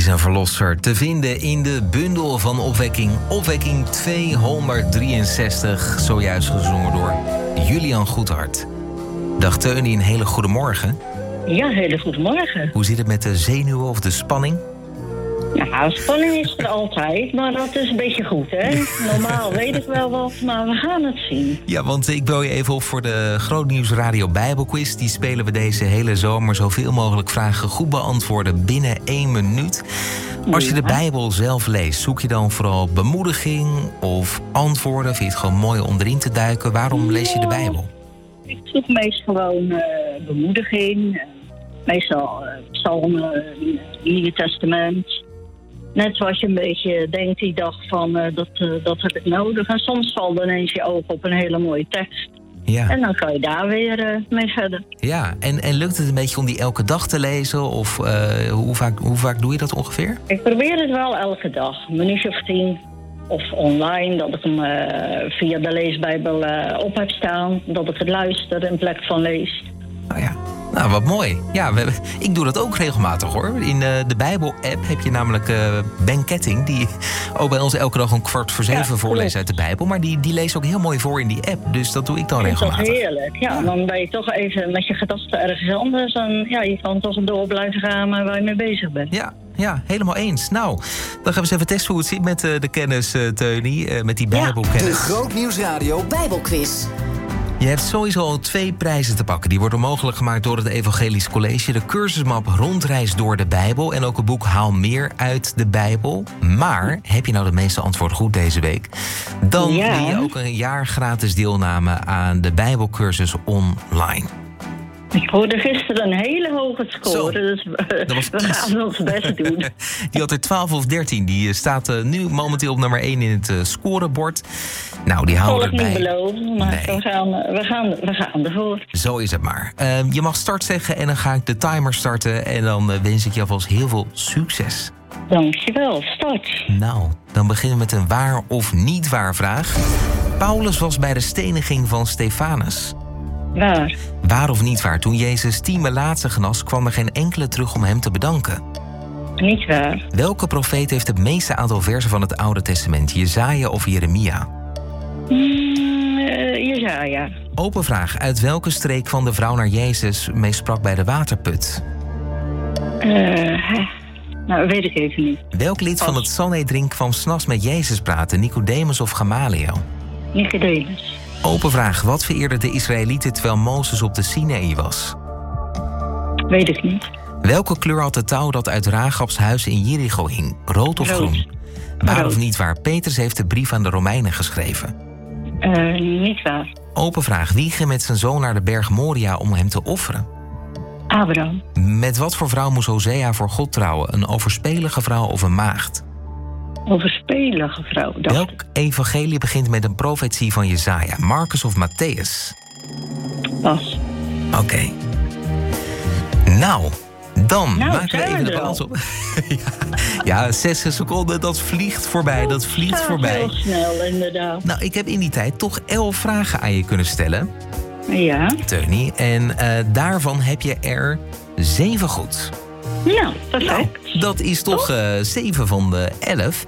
is een verlosser te vinden in de bundel van Opwekking. Opwekking 263, zojuist gezongen door Julian Goedhart. Dag Teunie, een hele goede morgen. Ja, hele goede morgen. Hoe zit het met de zenuwen of de spanning? Ja, spanning is er altijd, maar dat is een beetje goed, hè? Normaal weet ik wel wat, maar we gaan het zien. Ja, want ik bel je even op voor de Grootnieuws Radio Bijbelquiz. Die spelen we deze hele zomer zoveel mogelijk vragen goed beantwoorden binnen 1 minuut. Als je de Bijbel zelf leest, zoek je dan vooral bemoediging of antwoorden? Vind je het gewoon mooi om erin te duiken? Waarom lees je de Bijbel? Ik zoek meest gewoon bemoediging. Meestal psalmen, Nieuwe Testament. Net zoals je een beetje denkt die dag van dat heb ik nodig. En soms valt dan ineens je oog op een hele mooie tekst. Ja. En dan kan je daar weer mee verder. Ja, en lukt het een beetje om die elke dag te lezen? Of hoe vaak doe je dat ongeveer? Ik probeer het wel elke dag. Een minuutje of 10. Of online, dat ik hem via de leesbijbel op heb staan. Dat ik het luister in plek van lees. Oh ja. Nou, wat mooi. Ja, ik doe dat ook regelmatig, hoor. In de Bijbel-app heb je namelijk Ben Ketting... die ook bij ons elke dag om 6:15 voorleest uit de Bijbel. Maar die leest ook heel mooi voor in die app. Dus dat doe ik dan regelmatig. Dat is heerlijk. Ja, dan ben je toch even met je gedachten ergens anders. En ja, je kan toch door blijven gaan waar je mee bezig bent. Ja, helemaal eens. Nou, dan gaan we eens even testen hoe het zit met de kennis, Teunie. Met die Bijbelkennis. De Grootnieuws Radio Bijbelquiz. Je hebt sowieso al 2 prijzen te pakken. Die worden mogelijk gemaakt door het Evangelisch College. De cursusmap Rondreis door de Bijbel. En ook het boek Haal meer uit de Bijbel. Maar heb je nou de meeste antwoorden goed deze week? Dan win je ook een jaar gratis deelname aan de Bijbelcursus online. Ik hoorde gisteren een hele hoge score, dus we gaan ons best doen. Die had er 12 of 13. Die staat nu momenteel op nummer 1 in het scorebord. Nou, die houden erbij. Ik kan het niet beloven, maar nee. we gaan ervoor. Zo is het maar. Je mag start zeggen en dan ga ik de timer starten. En dan wens ik je alvast heel veel succes. Dankjewel, start. Nou, dan beginnen we met een waar of niet waar vraag. Paulus was bij de steniging van Stefanus. Waar? Waar of niet waar? Toen Jezus 10 melaatsen genas, kwam er geen enkele terug om hem te bedanken. Niet waar. Welke profeet heeft het meeste aantal versen van het Oude Testament? Jesaja of Jeremia? Jesaja. Open vraag. Uit welke streek van de vrouw naar Jezus mee sprak bij de waterput? Nou, weet ik even niet. Welk lid van het Sanhedrin kwam 's nachts met Jezus praten? Nicodemus of Gamaliel? Nicodemus. Open vraag. Wat vereerden de Israëlieten terwijl Mozes op de Sinaï was? Weet ik niet. Welke kleur had het touw dat uit Rahabs huis in Jericho hing? Rood of groen? Waar of niet waar? Petrus heeft de brief aan de Romeinen geschreven. Niet waar. Open vraag. Wie ging met zijn zoon naar de berg Moria om hem te offeren? Abraham. Met wat voor vrouw moest Hosea voor God trouwen? Een overspelige vrouw of een maagd? Overspelige vrouw. Welk evangelie begint met een profetie van Jesaja? Marcus of Matthäus? Pas. Oké. Nou, dan maken we even de balans op. Ja, 6 seconden, dat vliegt voorbij. Dat vliegt voorbij. Heel snel, inderdaad. Nou, ik heb in die tijd toch 11 vragen aan je kunnen stellen. Ja. Teunie. En daarvan heb je er 7 goed. Nou, perfect. Nou, dat is toch 7 van de 11.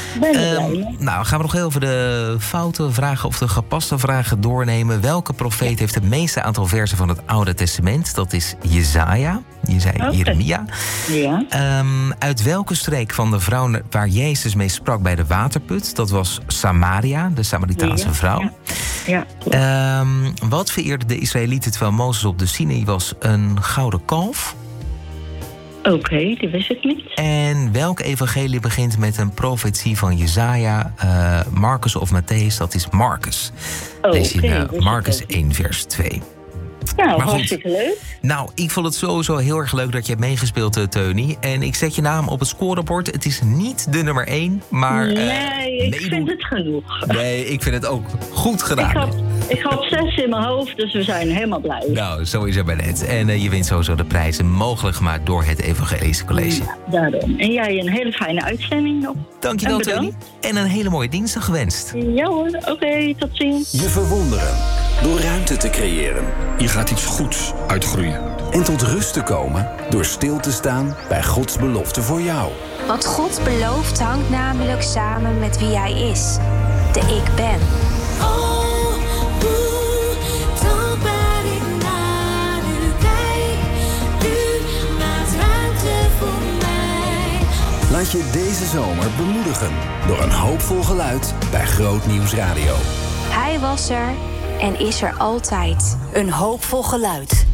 Nou, gaan we nog heel even de foute vragen of de gepaste vragen doornemen. Welke profeet heeft het meeste aantal versen van het Oude Testament? Dat is Jesaja. Je zei Jeremia. Ja. Uit welke streek van de vrouw waar Jezus mee sprak bij de waterput? Dat was Samaria, de Samaritaanse vrouw. Ja. Wat vereerde de Israëlieten terwijl Mozes op de Sinaï was? Een gouden kalf? Oké, die wist ik niet. En welk evangelie begint met een profetie van Jesaja, Marcus of Matthäus? Dat is Marcus. Lees je in Marcus 1 vers 2. Nou, hartstikke leuk. Nou, ik vond het sowieso heel erg leuk dat je hebt meegespeeld, Teunie. En ik zet je naam op het scorebord. Het is niet de nummer 1, maar... nee, ik vind het genoeg. Nee, ik vind het ook goed gedaan. Ik had 6 in mijn hoofd, dus we zijn helemaal blij. Nou, zo is het bij net. En je wint sowieso de prijzen mogelijk gemaakt door het Evangelische College. Ja, daarom. En jij een hele fijne uitzending nog. Dankjewel, Teunie. En een hele mooie dinsdag gewenst. Ja hoor, oké, tot ziens. Je verwonderen door ruimte te creëren. Je gaat iets goeds uitgroeien. En tot rust te komen door stil te staan bij Gods belofte voor jou. Wat God belooft hangt namelijk samen met wie hij is. De ik ben. Dankbaar ik naar u kijk. U maakt ruimte voor mij. Laat je deze zomer bemoedigen door een hoopvol geluid bij Groot Nieuws Radio. Hij was er en is er altijd. Een hoopvol geluid.